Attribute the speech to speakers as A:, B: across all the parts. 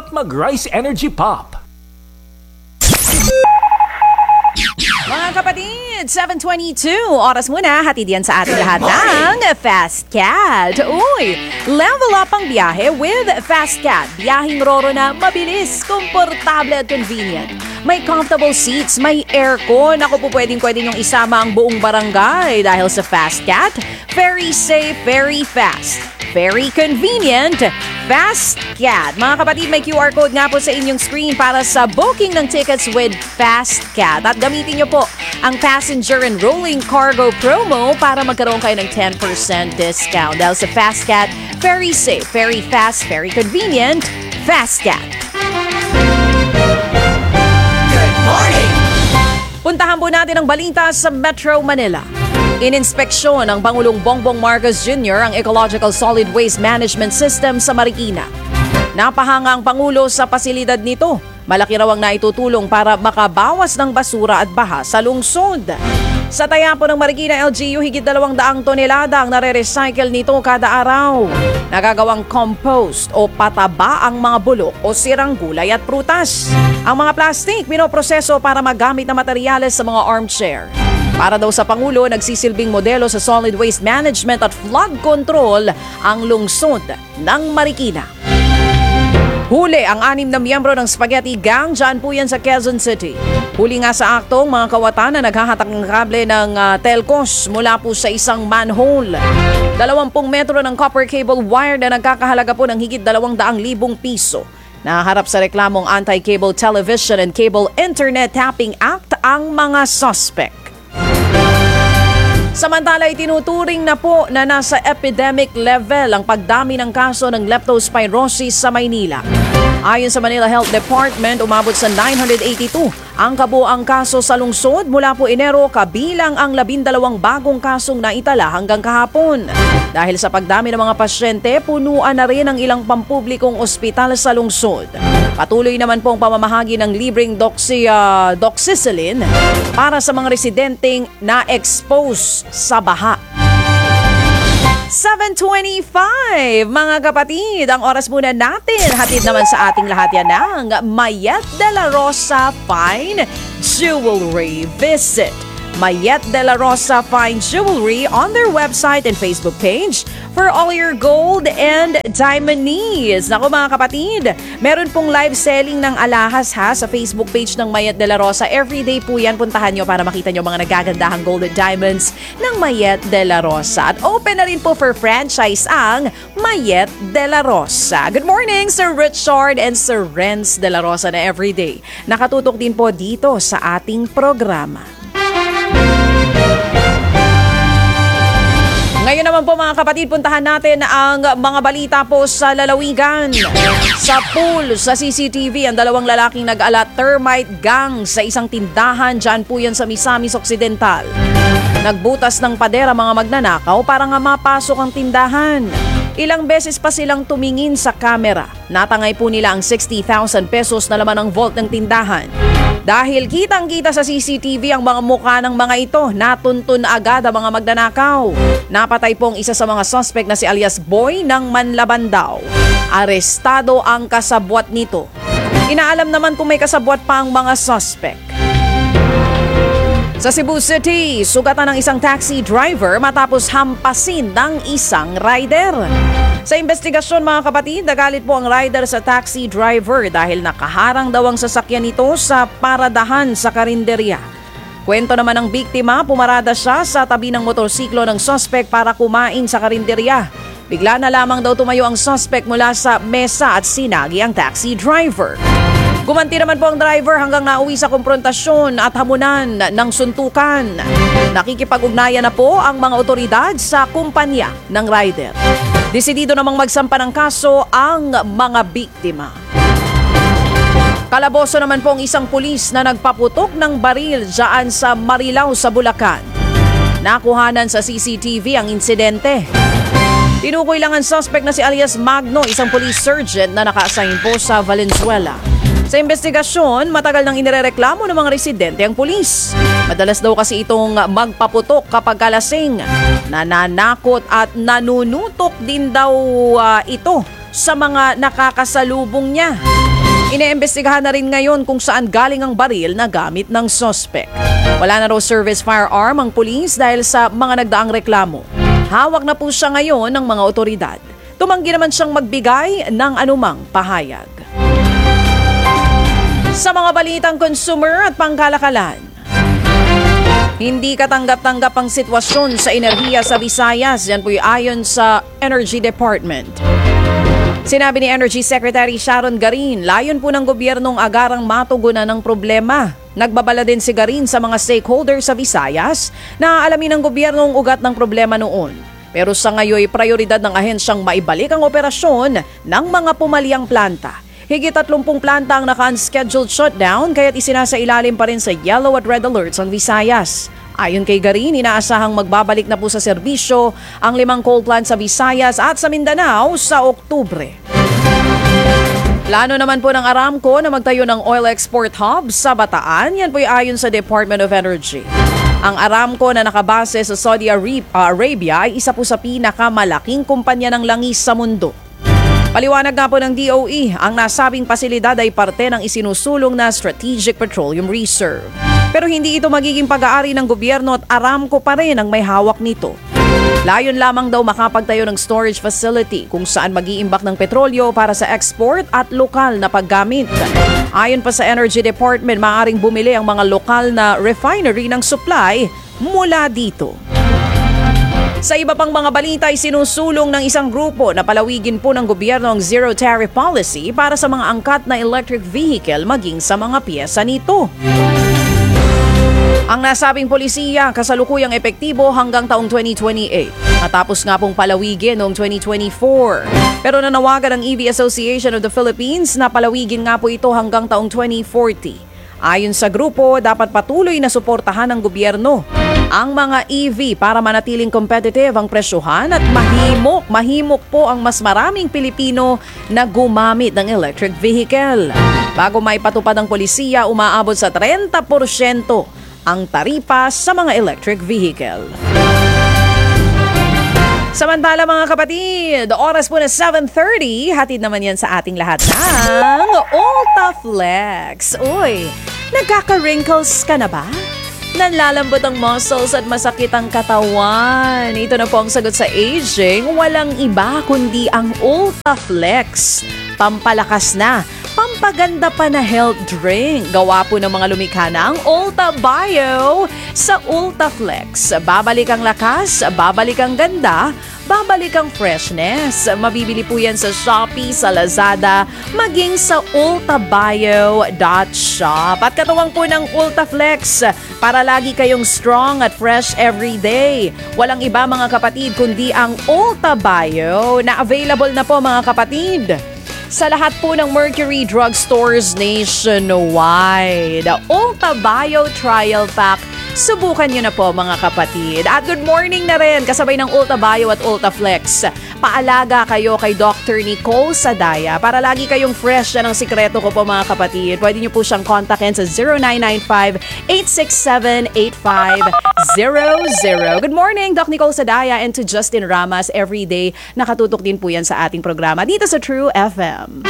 A: at mag-Rice Energy Pop.
B: Mga kapatid, 7:22 oras muna, hatid yan sa ating lahat ng Fast Cat. Uy, level up ang biyahe with Fast Cat. Biyaheng roro na mabilis, komportable at convenient. May comfortable seats, may aircon. Ako po pwedeng yung isama ang buong barangay dahil sa Fast Cat. Very safe, very fast. Very convenient, Fast Cat. Mga kapatid, may QR code nga po sa inyong screen para sa booking ng tickets with Fast Cat. At gamitin nyo po ang passenger and rolling cargo promo para magkaroon kayo ng 10% discount. Dahil sa Fast Cat, very safe, very fast, very convenient, Fast Cat.
C: Good morning!
B: Puntahan po natin ang balita sa Metro Manila. Ininspeksyon ng Pangulong Bongbong Marcos Jr. ang Ecological Solid Waste Management System sa Marikina. Napahanga ang Pangulo sa pasilidad nito. Malaki raw ang naitutulong para makabawas ng basura at baha sa lungsod. Sa taya po ng Marikina LGU, higit 200 tonelada ang nare-recycle nito kada araw. Nagagawang compost o pataba ang mga bulok o sirang gulay at prutas. Ang mga plastic, pinoproseso para magamit na materyales sa mga armchair. Para daw sa Pangulo, nagsisilbing modelo sa solid waste management at flood control ang lungsod ng Marikina. Huli ang 6 na miyembro ng Spaghetti Gang, dyan po yan sa Quezon City. Huli nga sa aktong mga kawatan na naghahatak ng kable ng telcos mula po sa isang manhole. 20 metro ng copper cable wire na nagkakahalaga po ng higit 200,000 piso. Naharap sa reklamong Anti-Cable Television and Cable Internet Tapping Act ang mga suspect. Samantala, itinuturing na po na nasa epidemic level ang pagdami ng kaso ng leptospirosis sa Maynila. Ayon sa Manila Health Department, umabot sa 982 ang kabuang kaso sa lungsod mula po Enero, kabilang ang 12 bagong kasong naitala hanggang kahapon. Dahil sa pagdami ng mga pasyente, punuan na rin ang ilang pampublikong ospital sa lungsod. Patuloy naman po ang pamamahagi ng libreng doxycycline para sa mga residenteng na-expose sa baha. 7:25, mga kapatid, ang oras muna natin. Hatid naman sa ating lahat yan ng Mayet de la Rosa Fine Jewelry. Visit Mayet de la Rosa Fine Jewelry on their website and Facebook page for all your gold and diamond needs. Naku mga kapatid, meron pong live selling ng alahas sa Facebook page ng Mayet de la Rosa. Everyday po yan, puntahan nyo para makita nyo mga nagagandahang gold and diamonds ng Mayet de la Rosa. At open na rin po for franchise ang Mayet de la Rosa. Good morning, Sir Richard and Sir Renz de la Rosa na everyday. Nakatutok din po dito sa ating programa. Ngayon naman po mga kapatid, puntahan natin ang mga balita po sa lalawigan. Sa pool, sa CCTV, ang 2 lalaking nag-ala termite gang sa isang tindahan dyan po yan sa Misamis Occidental. Nagbutas ng pader ang mga magnanakaw para nga mapasok ang tindahan. Ilang beses pa silang tumingin sa kamera. Natangay po nila ang 60,000 pesos na laman ng vault ng tindahan. Dahil kitang-kita sa CCTV ang mga mukha ng mga ito, natuntun agad ang mga magnanakaw. Napatay po ang isa sa mga suspect na si alias Boy ng Manlabandaw. Arestado ang kasabwat nito. Inaalam naman kung may kasabwat pa ang mga suspect. Sa Cebu City, sugatan ng isang taxi driver matapos hampasin ng isang rider. Sa investigasyon mga kapatid, nagalit po ang rider sa taxi driver dahil nakaharang daw ang sasakyan nito sa paradahan sa karinderya. Kwento naman ng biktima, pumarada siya sa tabi ng motorsiklo ng suspect para kumain sa karinderya. Bigla na lamang daw tumayo ang suspect mula sa mesa at sinagi ang taxi driver. Gumanti naman po ang driver hanggang nauwi sa konfrontasyon at hamunan ng suntukan. Nakikipag-ugnayan na po ang mga otoridad sa kumpanya ng rider. Desidido namang magsampa ng kaso ang mga biktima. Kalaboso naman po ang isang pulis na nagpaputok ng baril dyan sa Marilao sa Bulacan. Nakuhanan sa CCTV ang insidente. Tinukoy lang ang suspect na si alias Magno, isang police sergeant na naka-assign po sa Valenzuela. Sa investigasyon, matagal nang inirereklamo ng mga residente ang pulis. Madalas daw kasi itong magpaputok kapag kalasing. Nananakot at nanunutok din daw ito sa mga nakakasalubong niya. Ine-imbestigahan na rin ngayon kung saan galing ang baril na gamit ng suspect. Wala na raw service firearm ang pulis dahil sa mga nagdaang reklamo. Hawak na po siya ngayon ng mga otoridad. Tumanggi naman siyang magbigay ng anumang pahayag. Sa mga balitang consumer at pangkalakalan, hindi katanggap-tanggap ang sitwasyon sa enerhiya sa Visayas. Yan po'y ayon sa Energy Department. Sinabi ni Energy Secretary Sharon Garin, layon po ng gobyernong agarang matugunan ng problema. Nagbabala din si Garin sa mga stakeholders sa Visayas na alamin ng gobyernong ugat ng problema noon. Pero sa ngayon, prioridad ng ahensyang maibalik ang operasyon ng mga pumaliang planta. Higit 30 planta ang naka-unscheduled shutdown kaya't isinasailalim pa rin sa yellow at red alerts ang Visayas. Ayon kay Garin, inaasahang magbabalik na po sa serbisyo ang 5 coal plants sa Visayas at sa Mindanao sa Oktubre. Plano naman po ng Aramco na magtayo ng oil export hub sa Bataan. Yan po'y ayon sa Department of Energy. Ang Aramco na nakabase sa Saudi Arabia ay isa po sa pinakamalaking kumpanya ng langis sa mundo. Paliwanag nga po ng DOE, ang nasabing pasilidad ay parte ng isinusulong na Strategic Petroleum Reserve. Pero hindi ito magiging pag-aari ng gobyerno at Aramco pa rin ang may hawak nito. Layon lamang daw makapagtayo ng storage facility kung saan mag-iimbak ng petrolyo para sa export at lokal na paggamit. Ayon pa sa Energy Department, maaaring bumili ang mga lokal na refinery ng supply mula dito. Sa iba pang mga balita ay sinusulong ng isang grupo na palawigin po ng gobyerno ang zero tariff policy para sa mga angkat na electric vehicle maging sa mga piyesa nito. Ang nasabing polisiya kasalukuyang epektibo hanggang taong 2028. Matapos nga pong palawigin noong 2024. Pero nanawagan ang EV Association of the Philippines na palawigin nga po ito hanggang taong 2040. Ayon sa grupo, dapat patuloy na suportahan ng gobyerno ang mga EV para manatiling competitive ang presyohan at mahimok po ang mas maraming Pilipino na gumamit ng electric vehicle. Bago maipatupad ang polisiya, umaabot sa 30% ang taripa sa mga electric vehicle. Samantala mga kapatid, oras po na 7:30, hatid naman yan sa ating lahat ng Ultaflex. Uy, nagkaka-wrinkles ka na ba? Nanlalambot ang muscles at masakit ang katawan. Ito na po ang sagot sa aging. Walang iba kundi ang Ultaflex. Pampalakas na, pampaganda pa na health drink. Gawa po ng mga lumikha ng Ulta Bio sa Ultaflex. Babalik ang lakas, babalik ang ganda, babalik ang freshness. Mabibili po yan sa Shopee, sa Lazada, maging sa ultabio.shop. At katuwang po ng Ultaflex para lagi kayong strong at fresh every day. Walang iba mga kapatid kundi ang Ulta Bio na available na po mga kapatid sa lahat po ng Mercury Drugstores nationwide. Ulta Bio Trial Pack. Subukan nyo na po mga kapatid. At good morning na rin kasabay ng Ulta Bio at Ultaflex. Paalaga kayo kay Dr. Nicole Sadaya para lagi kayong fresh. Yan ang sikreto ko po mga kapatid. Pwede nyo po siyang kontakin sa 0995-867-8500. Good morning, Doc Nicole Sadaya, and to Justin Ramas everyday. Nakatutok din po yan sa ating programa dito sa True FM.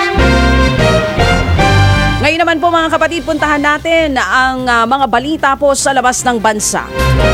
B: Ngayon naman po mga kapatid, puntahan natin ang mga balita po sa labas ng bansa.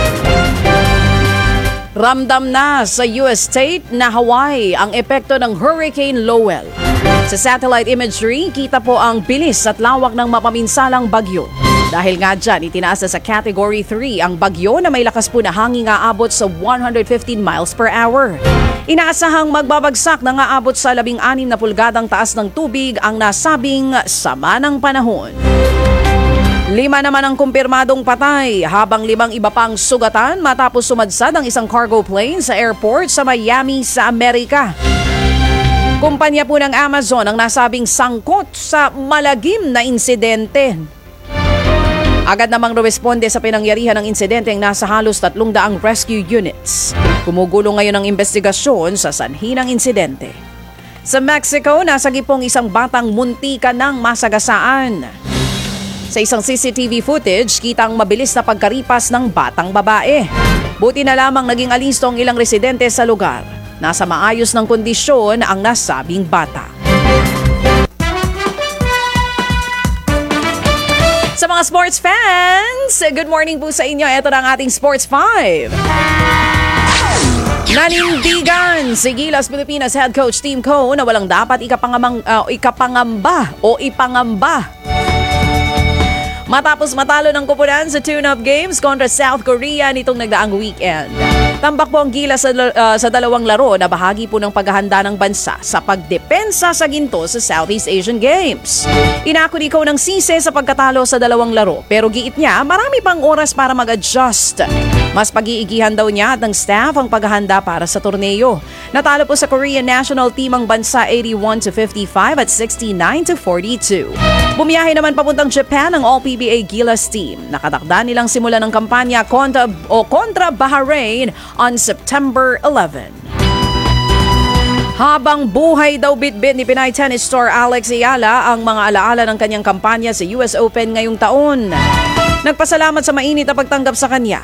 B: Ramdam na sa US state na Hawaii ang epekto ng Hurricane Lowell. Sa satellite imagery, kita po ang bilis at lawak ng mapaminsalang bagyo. Dahil nga dyan, itinaas na sa Category 3 ang bagyo na may lakas po na hangin aabot sa 115 miles per hour. Inaasahang magbabagsak na aabot sa 16 na pulgadang taas ng tubig ang nasabing sama ng panahon. 5 naman ang kumpirmadong patay habang 5 iba pang sugatan matapos sumadsad ang isang cargo plane sa airport sa Miami sa Amerika. Kumpanya po ng Amazon ang nasabing sangkot sa malagim na insidente. Agad namang responde sa pinangyarihan ng insidente ang nasa halos 300 rescue units. Gumugulo ngayon ang investigasyon sa sanhi ng insidente. Sa Mexico, nasagipong isang batang muntika ng masagasaan. Sa isang CCTV footage, kita ang mabilis na pagkaripas ng batang babae. Buti na lamang naging alisto ang ilang residente sa lugar. Nasa maayos ng kondisyon ang nasabing bata. Sa mga sports fans, good morning po sa inyo. Ito na ang ating Sports 5. Nanindigan si Gilas Pilipinas head coach Tim Coe na walang dapat ikapangamba. Matapos matalo ng koponan sa tune-up games kontra South Korea nitong nagdaang weekend. Tambak po ang Gilas sa dalawang laro na bahagi po ng paghahanda ng bansa sa pagdepensa sa ginto sa Southeast Asian Games. Inako ni Coe ng sisi sa pagkatalo sa dalawang laro pero giit niya marami pang oras para mag-adjust. Mas pag-iigihan daw niya at ng staff ang paghahanda para sa torneo. Natalo po sa Korean national team ang bansa 81-55 at 69-42. Bumiyahe naman papuntang Japan ang All-PBA Gilas team. Nakatakda nilang simulan ng kampanya kontra Bahrain on September 11. Habang buhay daw bitbit ni Pinay tennis star Alex Ayala ang mga alaala ng kanyang kampanya sa US Open ngayong taon. Nagpasalamat sa mainit na pagtanggap sa kanya.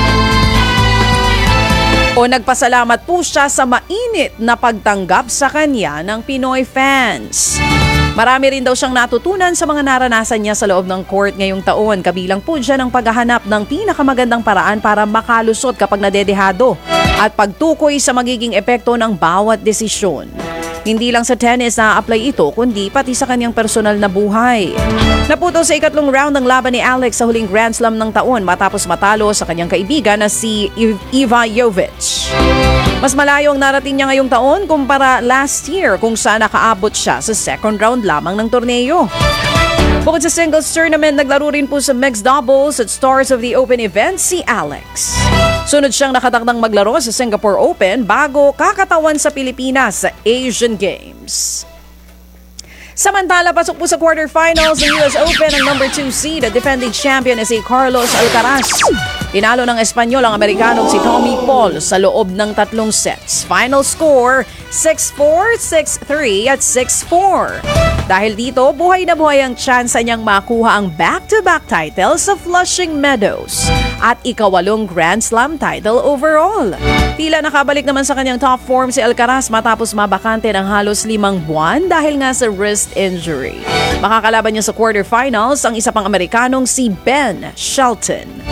B: Nagpasalamat po siya sa mainit na pagtanggap sa kanya ng Pinoy fans. Marami rin daw siyang natutunan sa mga naranasan niya sa loob ng court ngayong taon. Kabilang po dyan ang paghahanap ng pinakamagandang paraan para makalusot kapag nadedehado at pagtukoy sa magiging epekto ng bawat desisyon. Hindi lang sa tennis na-apply ito, kundi pati sa kanyang personal na buhay. Naputo sa ikatlong round ng laban ni Alex sa huling Grand Slam ng taon matapos matalo sa kanyang kaibigan na si Iva Jovic. Mas malayo ang narating niya ngayong taon kumpara last year kung saan nakaabot siya sa second round lamang ng torneo. Bukod sa singles tournament, naglaro rin po sa mixed doubles at Stars of the Open event si Alex. Sunod siyang nakatakdang maglaro sa Singapore Open bago kakatawan sa Pilipinas sa Asian Games. Samantala, pasok po sa quarterfinals ng US Open ang number 2 seed at defending champion na si Carlos Alcaraz. Tinalo ng Espanyol ang Amerikanong si Tommy Paul sa loob ng 3 sets. Final score, 6-4, 6-3 at 6-4. Dahil dito, buhay na buhay ang tsansa niyang makuha ang back-to-back title sa Flushing Meadows at ika-8 Grand Slam title overall. Tila nakabalik naman sa kanyang top form si Alcaraz matapos mabakante ng halos 5 buwan dahil nga sa wrist injury. Makakalaban niya sa quarterfinals ang isa pang Amerikanong si Ben Shelton.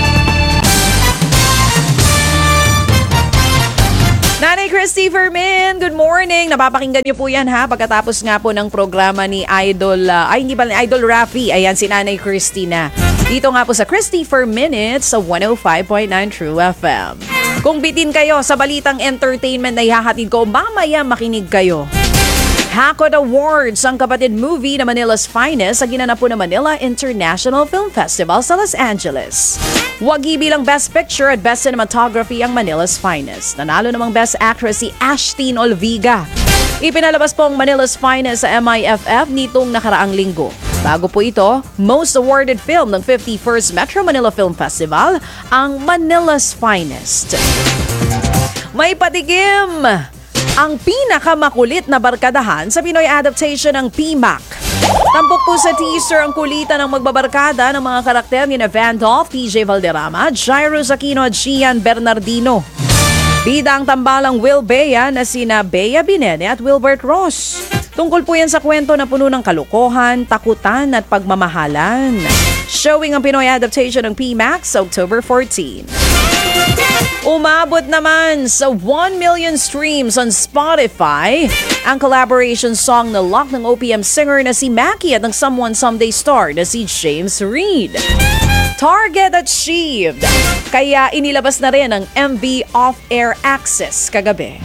B: Nanay Christy Fermin, good morning. Napapakinggan niyo po yan ha pagkatapos nga po ng programa ni Idol, Idol Rafi. Ayan si Nanay Christy na. Dito nga po sa Christy for Minutes sa 105.9 True FM. Kung bitin kayo sa balitang entertainment na ihahatid ko, mamaya makinig kayo. Hakot Awards, ang kapatid movie na Manila's Finest sa ginanap po ng Manila International Film Festival sa Los Angeles. Wagi bilang Best Picture at Best Cinematography ang Manila's Finest. Nanalo namang Best Actress si Ashtin Olviga. Ipinalabas po ang Manila's Finest sa MIFF nitong nakaraang linggo. Bago po ito, most awarded film ng 51st Metro Manila Film Festival, ang Manila's Finest. May patikim! Ang pinakamakulit na barkadahan sa Pinoy adaptation ng PMAC. Tampok po sa teaser ang kulitan ng magbabarkada ng mga karakter ni Van Dolph, TJ Valderrama, Jairus Aquino at Gian Bernardino. Bida ang tambalang Will Bea na sina Bea Binene at Wilbert Ross. Tungkol po yan sa kwento na puno ng kalukuhan, takutan at pagmamahalan. Showing ang Pinoy adaptation ng PMAC sa October 14. Umabot naman sa 1 million streams on Spotify ang collaboration song na lock ng OPM singer na si Mackie at ng Someone Someday star na si James Reid. Target achieved! Kaya inilabas na rin ang MV Off-Air Access kagabi.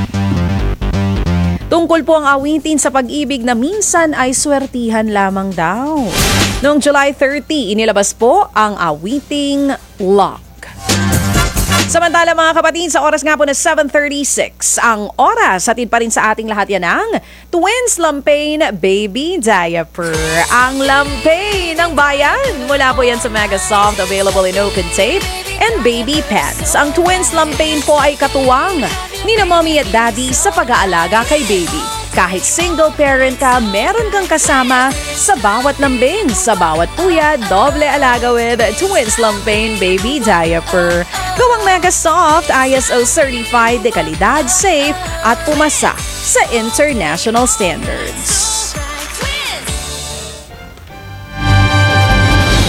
B: Tungkol po ang awitin sa pag-ibig na minsan ay swertihan lamang daw. Noong July 30, inilabas po ang awiting Lock. Samantala mga kapatid, sa oras nga po na 7:36, ang oras hatid pa rin sa ating lahat yan ang Twins Lampain Baby Diaper. Ang lampain ng bayan. Mula po yan sa Mega Soft, available in open tape and baby pants. Ang Twins Lampain po ay katuwang ni na mommy at daddy sa pag-aalaga kay baby. Kahit single parent ka, meron kang kasama sa bawat lambing. Sa bawat puyad, doble alaga with Twins Lampain Baby Diaper. Gawang Mega Soft, ISO certified, de kalidad, safe, at pumasa sa international standards.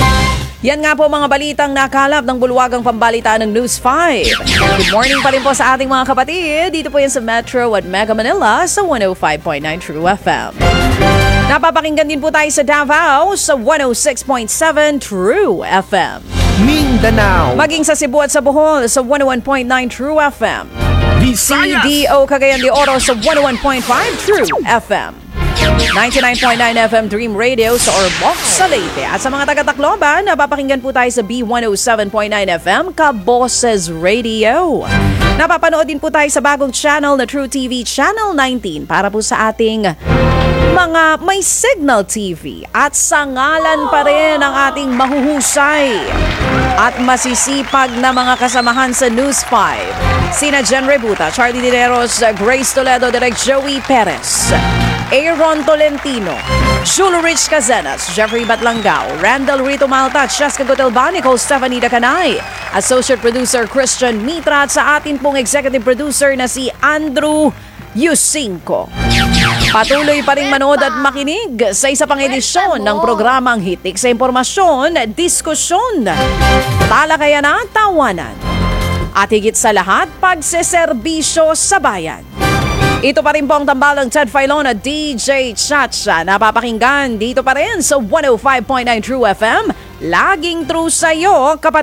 B: Yan nga po mga balitang nakalap ng bulwagang pambalitaan ng News 5. Good morning pa rin po sa ating mga kapatid. Dito po yan sa Metro at Mega Manila sa 105.9 True FM. Napapakinggan din po tayo sa Davao sa 106.7 True FM.
A: Mindanao,
B: Maging sa Cebu at sa Bohol sa 101.9 True FM.
A: Visayas,
B: CDO Cagayan de Oro sa 101.5 True FM. 99.9 FM Dream Radio sa Ormoc, sa Leyte. At sa mga taga-Tacloban, napapakinggan po tayo sa B107.9 FM Kaboses Radio. Napapanood din po tayo sa bagong channel na True TV Channel 19 para po sa ating mga may Signal TV. At sa ngalan pa rin ang ating mahuhusay at masisipag na mga kasamahan sa News 5. Sina Jen Rebuta, Charlie Dineros, Grace Toledo, Direk Joey Perez, Aaron Tolentino, Julo Rich Cazenas, Jeffrey Batlangao, Randall Rito Malta, Cheska Gotelba, Nicole Stefanita Canay, Associate Producer Christian Mitra at sa atin pong Executive Producer na si Andrew Yusinko. Patuloy pa rin manood at makinig sa isa pang edisyon ng programang Hitik sa Impormasyon, Diskusyon, Talakayan at Tawanan. At higit sa lahat, pagseserbisyo sa bayan. Ito pa rin po ang tambalang Ted Filon at DJ Chacha. Napapakinggan dito pa rin sa 105.9 True FM. Laging true sa'yo, kapatid.